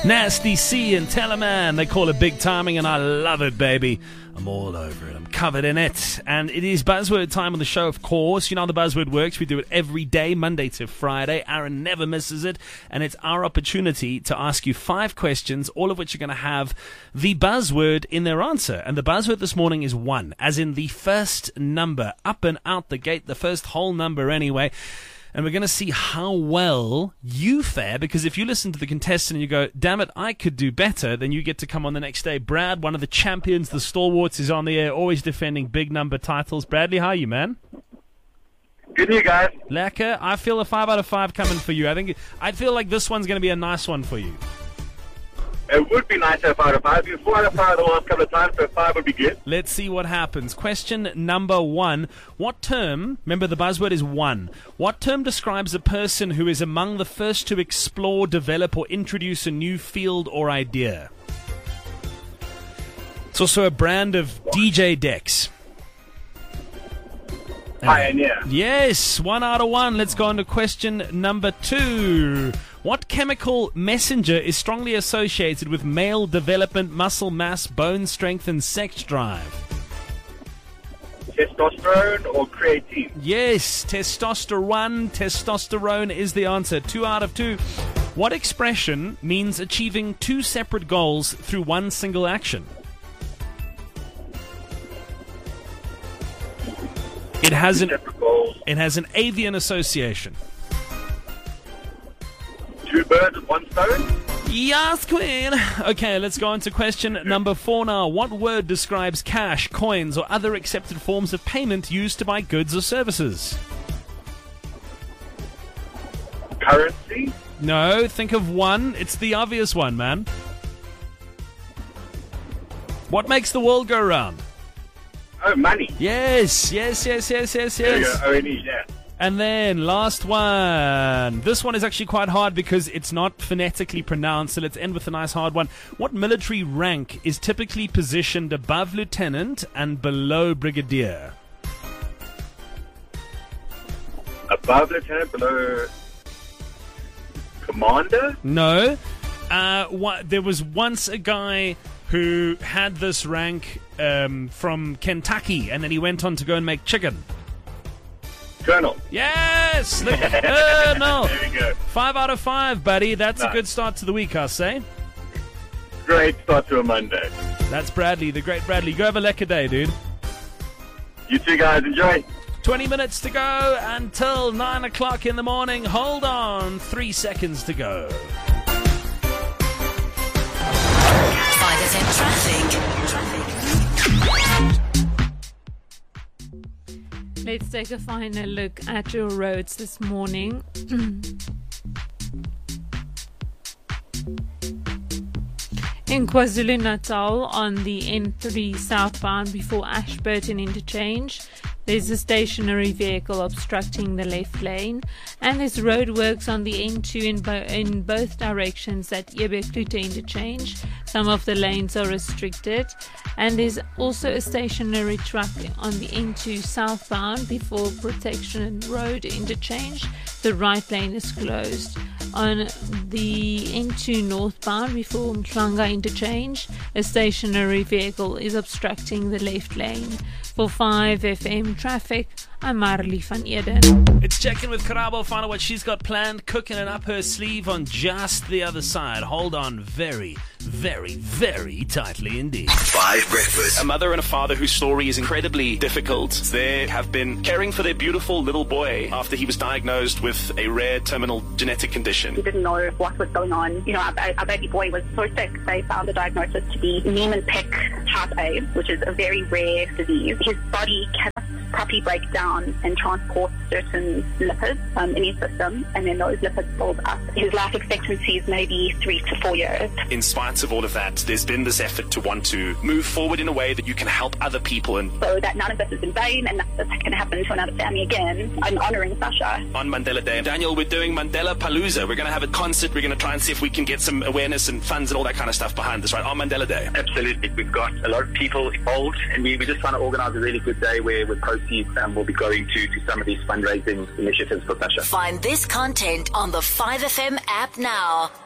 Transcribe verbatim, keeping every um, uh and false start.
Nasty C and Teleman, they call it big timing, and I love it, baby. I'm all over it. I'm covered in it. And it is buzzword time on the show, of course. You know how the buzzword works. We do it every day, Monday to Friday. Aaron never misses it. And it's our opportunity to ask you five questions, all of which are going to have the buzzword in their answer. And the buzzword this morning is one, as in the first number, up and out the gate, the first whole number anyway. And we're going to see how well you fare, because if you listen to the contestant and you go, damn it, I could do better, then you get to come on the next day. Brad, one of the champions, the stalwarts, is on the air, always defending big number titles. Bradley, how are you, man? Good, you guys. Lekker. I feel a five out of five coming for you. I think I feel like this one's going to be a nice one for you. It would be nice to have five out of five. You four out of five the last couple of times, so five would be good. Let's see what happens. Question number one. What term, remember the buzzword is one, what term describes a person who is among the first to explore, develop, or introduce a new field or idea? It's also a brand of D J decks. Pioneer. Yes, one out of one. Let's go on to question number two. What chemical messenger is strongly associated with male development, muscle mass, bone strength, and sex drive? Testosterone or creatine? Yes, testosterone. Testosterone is the answer. Two out of two. What expression means achieving two separate goals through one single action? It has an it has an avian association. Two birds with one stone? Yes, Queen. Okay, let's go on to question number four now. What word describes cash, coins, or other accepted forms of payment used to buy goods or services? Currency? No, think of one. It's the obvious one, man. What makes the world go round? Oh, money. Yes, yes, yes, yes, yes, There you yes. go, O N E, yeah. And then, last one. This one is actually quite hard because it's not phonetically pronounced, so let's end with a nice hard one. What military rank is typically positioned above lieutenant and below brigadier? Above lieutenant, below commander? No. Uh, what, there was once a guy who had this rank um, from Kentucky, and then he went on to go and make chicken. Colonel. Yes! Look, uh, no. There we go. Five out of five, buddy. That's Nice. a good start to the week, I say. Great start to a Monday. That's Bradley, the great Bradley. Go have a lekker day, dude. You two guys, enjoy. twenty minutes to go until nine o'clock in the morning. Hold on. Three seconds to go. five F M traffic. Let's take a final look at your roads this morning. In KwaZulu-Natal on the N three southbound before Ashburton interchange, there's a stationary vehicle obstructing the left lane, and there's roadworks on the N two in, bo- in both directions at Ebeklute interchange. Some of the lanes are restricted, and there's also a stationary truck on the N two southbound before Protection Road interchange. The right lane is closed. On the N two northbound before Mhlanga interchange, a stationary vehicle is obstructing the left lane. For five F M traffic, I'm Marley van Eden. It's checking with Karabo, find out what she's got planned, cooking it up her sleeve on just the other side. Hold on very, very, very tightly indeed. Five Breakfast. A mother and a father whose story is incredibly difficult. They have been caring for their beautiful little boy after he was diagnosed with a rare terminal genetic condition. We didn't know what was going on. You know, our, our baby boy was so sick. They found the diagnosis to be Niemann-Pick type A, which is a very rare disease. His body cannot properly break down and transport certain lipids um, in his system, and then those lipids build up. His life expectancy is maybe three to four years. In spite of all of that, there's been this effort to want to move forward in a way that you can help other people. And So that none of this is in vain, and that this can happen to another family again. I'm honouring Sasha. on Mandela Day, Daniel, we're doing Mandela Palooza. We're going to have a concert. We're going to try and see if we can get some awareness and funds and all that kind of stuff behind this, right, on Mandela Day. Absolutely. We've got a lot of people involved, and we, we're just trying to organise a really good day where with proceeds um, will be going to, to some of these fundraising initiatives for Sasha. Find this content on the five F M app now.